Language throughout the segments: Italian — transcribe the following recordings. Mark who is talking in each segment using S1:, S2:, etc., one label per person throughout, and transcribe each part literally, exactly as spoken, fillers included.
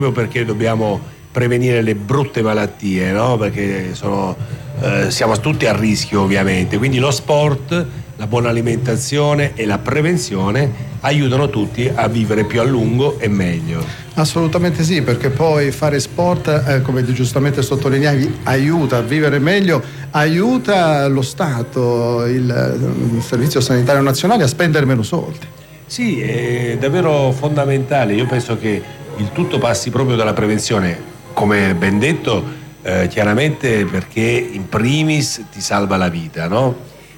S1: proprio perché dobbiamo prevenire le brutte malattie, no? Perché sono, eh, siamo tutti a rischio ovviamente, quindi lo sport, la buona alimentazione e la prevenzione aiutano tutti a vivere più a lungo e meglio.
S2: Assolutamente sì, perché poi fare sport, eh, come giustamente sottolineavi, aiuta a vivere meglio, aiuta lo Stato, il, il Servizio Sanitario Nazionale a spendere meno soldi.
S1: Sì, è davvero fondamentale. Io penso che il tutto passi proprio dalla prevenzione, come ben detto, eh, chiaramente perché in primis ti salva la vita, no?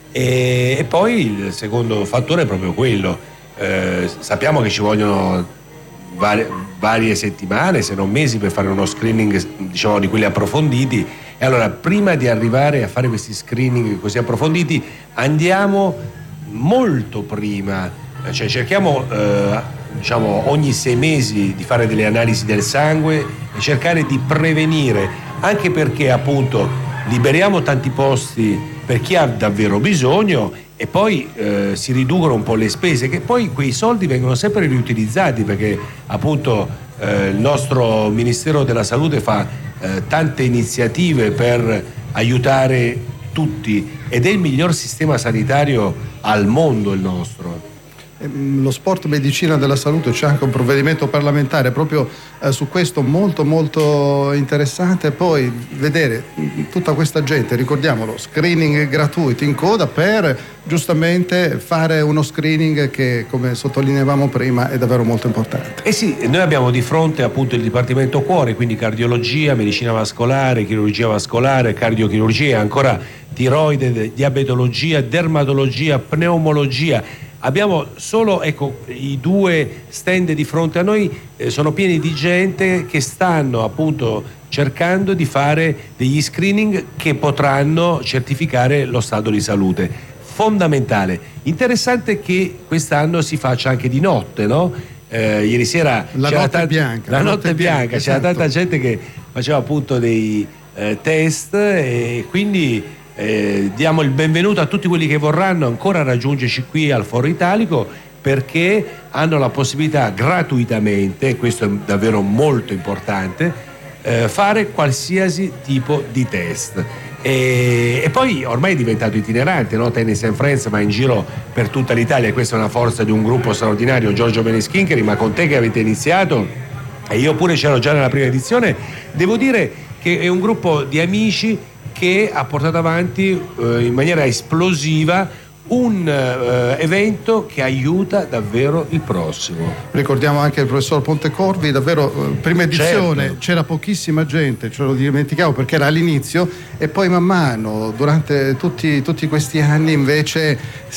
S1: E, e poi il secondo fattore è proprio quello. Eh, sappiamo che ci vogliono varie, varie settimane, se non mesi, per fare uno screening, diciamo, di quelli approfonditi. E allora, prima di arrivare a fare questi screening così approfonditi, andiamo molto prima. Cioè cerchiamo eh, diciamo ogni sei mesi di fare delle analisi del sangue e cercare di prevenire, anche perché appunto liberiamo tanti posti per chi ha davvero bisogno e poi eh, si riducono un po' le spese, che poi quei soldi vengono sempre riutilizzati, perché appunto eh, il nostro Ministero della Salute fa eh, tante iniziative per aiutare tutti ed è il miglior sistema sanitario al mondo il nostro.
S2: Lo sport medicina della salute, c'è anche un provvedimento parlamentare proprio eh, su questo molto molto interessante. Poi vedere tutta questa gente, ricordiamolo, screening gratuito in coda per giustamente fare uno screening che, come sottolineavamo prima, è davvero molto importante.
S1: Eh sì, noi abbiamo di fronte appunto il Dipartimento Cuore, quindi cardiologia, medicina vascolare, chirurgia vascolare, cardiochirurgia e ancora tiroide, diabetologia, dermatologia, pneumologia. Abbiamo solo, ecco, i due stand di fronte a noi eh, sono pieni di gente che stanno appunto cercando di fare degli screening che potranno certificare lo stato di salute. Fondamentale. Interessante che quest'anno si faccia anche di notte, no? Eh, ieri sera
S2: la
S1: c'era
S2: notte
S1: tanta,
S2: bianca.
S1: La, la notte, notte bianca, bianca. C'era
S2: esatto.
S1: tanta gente che faceva appunto dei eh, test e quindi Eh, diamo il benvenuto a tutti quelli che vorranno ancora raggiungerci qui al Foro Italico, perché hanno la possibilità gratuitamente, questo è davvero molto importante, eh, fare qualsiasi tipo di test. E, e poi ormai è diventato itinerante, no? Tennis and Friends va in giro per tutta l'Italia e questa è una forza di un gruppo straordinario, Giorgio Beneschincheri, ma con te che avete iniziato, e io pure c'ero già nella prima edizione, devo dire che è un gruppo di amici che ha portato avanti eh, in maniera esplosiva un eh, evento che aiuta davvero il prossimo.
S2: Ricordiamo anche il professor Pontecorvi, davvero eh, prima edizione, certo. C'era pochissima gente, ce lo dimenticavo perché era all'inizio, e poi man mano durante tutti, tutti questi anni invece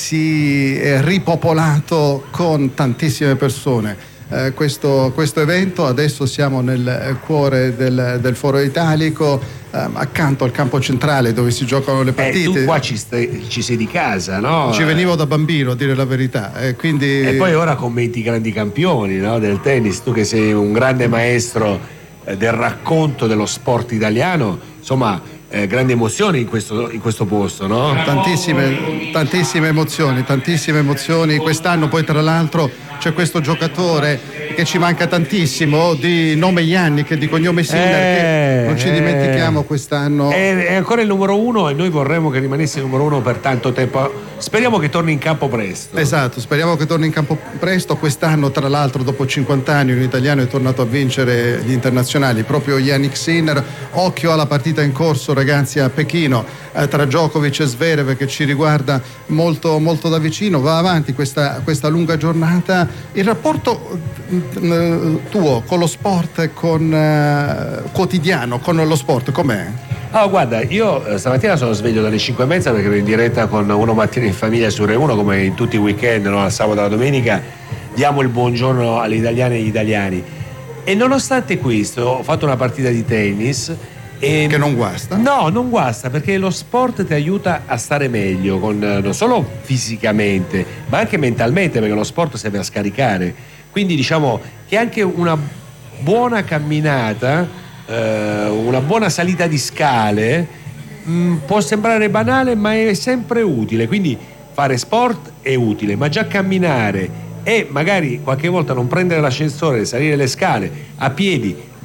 S2: si è ripopolato con tantissime persone. Eh, questo, questo evento, adesso siamo nel cuore del, del Foro Italico, ehm, accanto al campo centrale dove si giocano le partite.
S1: Eh, tu qua ci, stai, ci sei di casa, no?
S2: Ci venivo da bambino, a dire la verità, eh, quindi...
S1: E poi ora commenti i grandi campioni, no, del tennis, tu che sei un grande maestro eh, del racconto dello sport italiano, insomma eh, grandi emozioni in questo, in questo posto, no?
S2: Tantissime, tantissime emozioni, tantissime emozioni. Quest'anno poi tra l'altro c'è questo giocatore che ci manca tantissimo, di nome Yannick, di cognome Sinner, eh, che non ci dimentichiamo quest'anno.
S1: È, è ancora il numero uno e noi vorremmo che rimanesse il numero uno per tanto tempo. Speriamo che torni in campo presto.
S2: Esatto, speriamo che torni in campo presto. Quest'anno, tra l'altro, dopo cinquanta anni, un italiano è tornato a vincere gli internazionali, proprio Yannick Sinner. Occhio alla partita in corso, ragazzi, a Pechino, eh, tra Djokovic e Zverev, che ci riguarda molto, molto da vicino. Va avanti questa, questa lunga giornata. Il rapporto eh, tuo con lo sport, con eh, quotidiano, con lo sport, com'è?
S1: Oh, guarda, io eh, stamattina sono sveglio dalle cinque e mezza perché ero in diretta con Uno Mattina in Famiglia su Rai uno, come in tutti i weekend, no? Al sabato e alla domenica diamo il buongiorno alle italiane e agli italiani. E nonostante questo ho fatto una partita di tennis. E
S2: che non guasta?
S1: No, non guasta, perché lo sport ti aiuta a stare meglio, con, non solo fisicamente, ma anche mentalmente, perché lo sport serve a scaricare. Quindi diciamo che anche una buona camminata, eh, una buona salita di scale mh, può sembrare banale, ma è sempre utile. Quindi fare sport è utile, ma già camminare e magari qualche volta non prendere l'ascensore, salire le scale a piedi